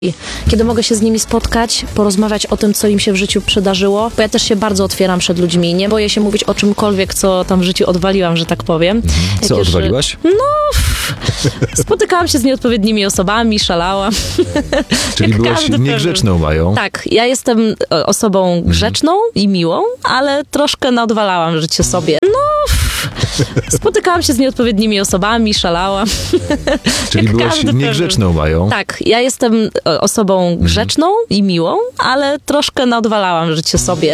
Kiedy mogę się z nimi spotkać, porozmawiać o tym, co im się w życiu przydarzyło, bo ja też się bardzo otwieram przed ludźmi, nie boję się mówić o czymkolwiek, co tam w życiu odwaliłam, że tak powiem. Co odwaliłaś? Spotykałam się z nieodpowiednimi osobami, szalałam. Czyli byłaś niegrzeczną Mają. Tak, ja jestem osobą grzeczną i miłą, ale troszkę nadwalałam życie sobie. Spotykałam się z nieodpowiednimi osobami, szalałam. Czyli byłaś niegrzeczną Mają. Tak, ja jestem osobą grzeczną i miłą, ale troszkę nadwalałam życie sobie.